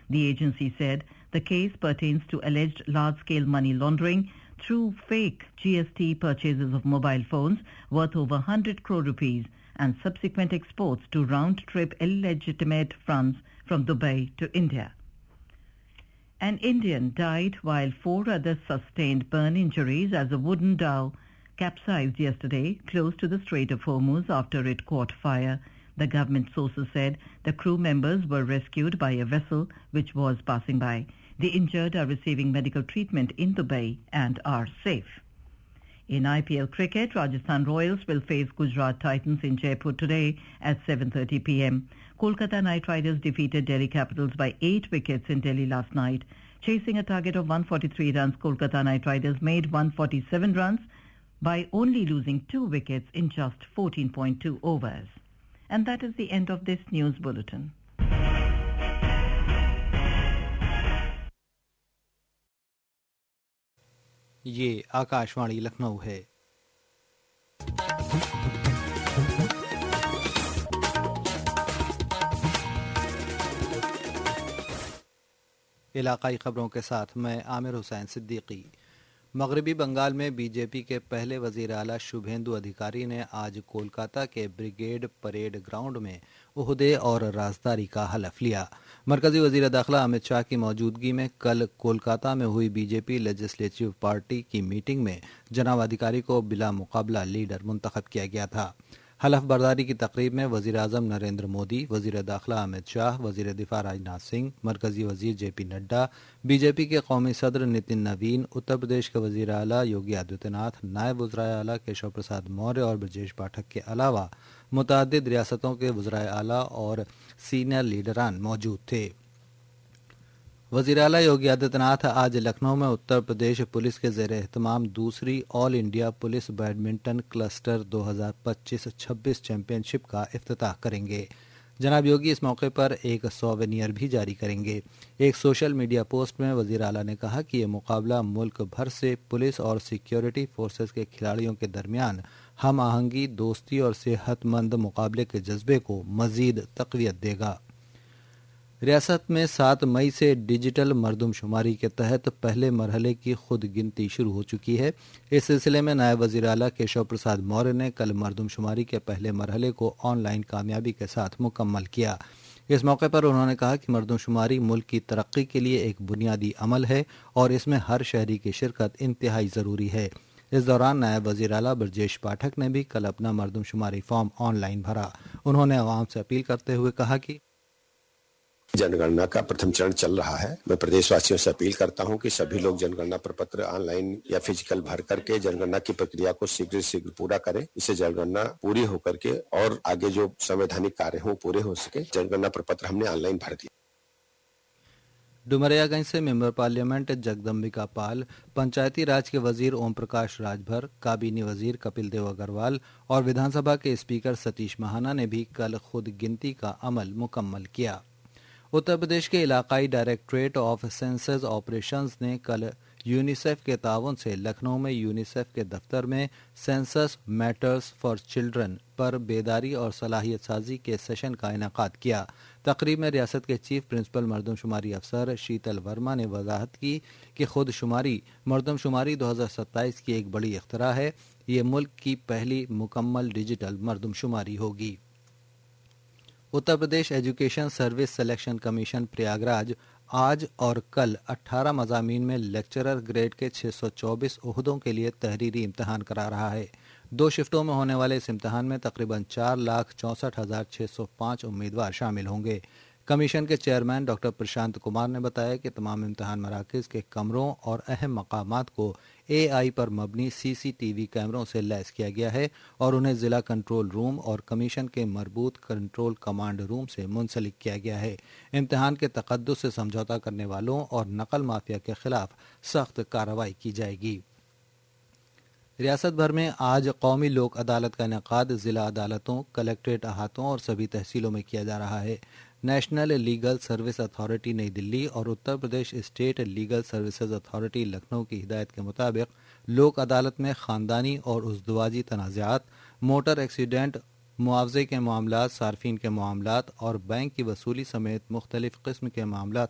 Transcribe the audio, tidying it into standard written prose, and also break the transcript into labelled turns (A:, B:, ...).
A: The agency said the case pertains to alleged large-scale money laundering through fake GST purchases of mobile phones worth over 100 crore rupees and subsequent exports to round-trip illegitimate funds from Dubai to India. An Indian died while 4 others sustained burn injuries as a wooden dhow capsized yesterday close to the Strait of Hormuz after it caught fire. The government sources said the crew members were rescued by a vessel which was passing by. The injured are receiving medical treatment in Dubai and are safe. In IPL cricket, Rajasthan Royals will face Gujarat Titans in Jaipur today at 7:30 p.m. Kolkata Knight Riders defeated Delhi Capitals by 8 wickets in Delhi last night. Chasing a target of 143 runs, Kolkata Knight Riders made 147 runs by only losing 2 wickets in just 14.2 overs. And that is the end of this news bulletin.
B: ये आकाशवाणी लखनऊ है। इलाकाई खबरों के साथ मैं आमिर हुसैन सिद्दीकी। मगरबी बंगाल में BJP के पहले वजीर आला शुभेंदु अधिकारी ने आज कोलकाता के ब्रिगेड परेड ग्राउंड में ओहदे और राजदारी का हलफ लिया। मरकजी वजीर दाखिला अमित शाह की मौजूदगी में कल कोलकाता में हुई बीजेपी लेजिस्लेटिव पार्टी की मीटिंग में जनाब अधिकारी को बिला मुकाबला लीडर मुंतखब किया गया था। हलफ बर्दारी की तकरीब में वजीर आजम नरेंद्र मोदी, वजीर दाखिला अमित शाह, वजीर दिफा राजनाथ सिंह, मरकजी वजीर जेपी नड्डा, बीजेपी के कौमी सदर नितिन नवीन, उत्तर प्रदेश के वजीर आला योगी आदित्यनाथ, नायब वज़राए आला केशव प्रसाद मौर्य और ब्रजेश पाठक के अलावा मुतअद्दिद रियासतों के वज़राए आला और सीनियर लीडरान मौजूद थे। वज़ीर आला योगी आदित्यनाथ आज लखनऊ में उत्तर प्रदेश पुलिस के ज़ेर एहतमाम दूसरी all India police badminton cluster 2025-26 championship का इफ्तिताह करेंगे। जनाब योगी इस मौके पर एक सोवेनियर भी जारी करेंगे। एक सोशल मीडिया पोस्ट में वज़ीर आला ने कहा कि ये मुकाबला मुल्क भर से पुलिस और सिक्योरिटी फोर्सेस के खिलाड़ियों के दरमियान हम आहंगी, दोस्ती और सेहतमंद मुकाबले के जज्बे को मज़ीद तक़वियत देगा। रियासत में 7 मई से डिजिटल मरदमशुमारी के तहत पहले मरहले की खुद गिनती शुरू हो चुकी है। इस सिलसिले में नायब वज़ीर आला केशव प्रसाद मौर्य ने कल मरदमशुमारी के पहले मरहले को ऑनलाइन कामयाबी के साथ मुकम्मल किया। इस मौके पर उन्होंने कहा कि मरदमशुमारी मुल्क की तरक्की के लिए एक बुनियादी अमल है और इसमें हर शहरी की शिरकत इंतहाई ज़रूरी है। इस दौरान नायब वज़ीर आला ब्रजेश पाठक ने भी कल अपना मरदमशुमारी फॉर्म ऑनलाइन भरा। उन्होंने आवाम से अपील करते हुए कहा कि
C: जनगणना का प्रथम चरण चल रहा है। मैं प्रदेशवासियों से अपील करता हूं कि सभी लोग जनगणना प्रपत्र ऑनलाइन या फिजिकल भर करके जनगणना की प्रक्रिया को शीघ्र पूरा करें। इससे जनगणना पूरी होकर के और आगे जो संवैधानिक कार्य हो पूरे हो सके। जनगणना प्रपत्र हमने ऑनलाइन भर दिया।
B: डुमरियागंज से मेंबर पार्लियामेंट जगदम्बिका पाल, पंचायती राज के वजीर ओम प्रकाश राजभर, काबीनी वजीर कपिल देव अग्रवाल और विधानसभा के स्पीकर सतीश महाना ने भी कल खुद गिनती का अमल मुकम्मल किया। उत्तर प्रदेश के इलाकाई डायरेक्टरेट ऑफ सेंसस ऑपरेशंस ने कल यूनिसेफ के ताउन से लखनऊ में यूनिसेफ के दफ्तर में सेंसस मैटर्स फॉर चिल्ड्रन पर बेदारी और सलाहियत साजी के सेशन का इनेकाद किया। तकरीब में रियासत के चीफ प्रिंसिपल मरदमशुमारी अफसर शीतल वर्मा ने वजाहत की कि खुदशुमारी मरदमशुमारी 2027 की एक बड़ी इख्तरा है। ये मुल्क की पहली मुकम्मल डिजिटल मरदमशुमारी होगी। Uttar Pradesh education service selection commission Prayagraj आज और कल 18 मज़ामीन में लेक्चरर ग्रेड के 624 ओहदों के लिए तहरीरी इम्तहान करा रहा है। 2 शिफ्टों में होने वाले इस इम्तहान में तकरीबन 4,64,605 उम्मीदवार शामिल होंगे। कमीशन के चेयरमैन डॉक्टर प्रशांत कुमार ने बताया कि तमाम इम्तहान मराकज़ के कमरों और अहम मकामात को AI पर मबनी CCTV कैमरों से लैस किया गया है और उन्हें ज़िला कंट्रोल रूम और कमीशन के मरबूत कंट्रोल कमांड रूम से मुंसलिक किया गया है। इम्तहान के तकद्दुस से समझौता करने वालों और नकल माफिया के खिलाफ सख्त कार्रवाई की जाएगी। रियासत भर में आज कौमी लोक अदालत का इनेकाद ज़िला अदालतों, कलेक्ट्रेट अहातों और सभी तहसीलों में किया जा रहा है। नेशनल लीगल सर्विस अथॉरिटी नई दिल्ली और Uttar Pradesh state legal services authority Lucknow की हिदायत के मुताबिक लोक अदालत में ख़ानदानी और उज़दवाजी तनाज़ात, मोटर एक्सीडेंट, मुआवजे के मामलात, सार्फिन के मामलात और बैंक की वसूली समेत मुख्तलिफ किस्म के मामलात